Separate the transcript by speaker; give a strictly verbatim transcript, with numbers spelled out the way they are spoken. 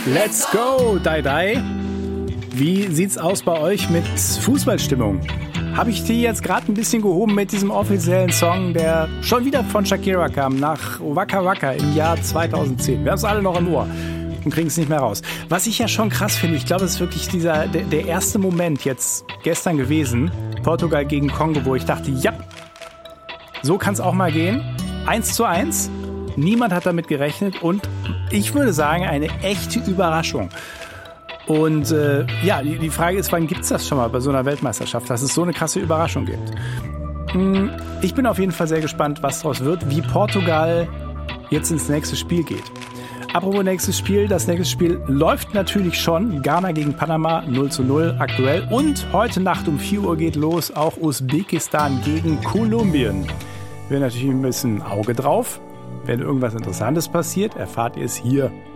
Speaker 1: Let's go, Dai Dai. Wie sieht's aus bei euch mit Fußballstimmung? Habe ich die jetzt gerade ein bisschen gehoben mit diesem offiziellen Song, der schon wieder von Shakira kam, nach Waka Waka im Jahr zweitausendzehn. Wir haben es alle noch im Ohr und kriegen es nicht mehr raus. Was ich ja schon krass finde, ich glaube, es ist wirklich dieser der, der erste Moment jetzt gestern gewesen, Portugal gegen Kongo, wo ich dachte, ja, so kann es auch mal gehen. Eins zu eins. Niemand hat damit gerechnet und ich würde sagen, eine echte Überraschung. Und äh, ja, die, die Frage ist, wann gibt's das schon mal bei so einer Weltmeisterschaft, dass es so eine krasse Überraschung gibt? Hm, ich bin auf jeden Fall sehr gespannt, was daraus wird, wie Portugal jetzt ins nächste Spiel geht. Apropos nächstes Spiel, das nächste Spiel läuft natürlich schon. Ghana gegen Panama null zu null aktuell. Und heute Nacht um vier Uhr geht los auch Usbekistan gegen Kolumbien. Wir haben natürlich ein bisschen Auge drauf. Wenn irgendwas Interessantes passiert, erfahrt ihr es hier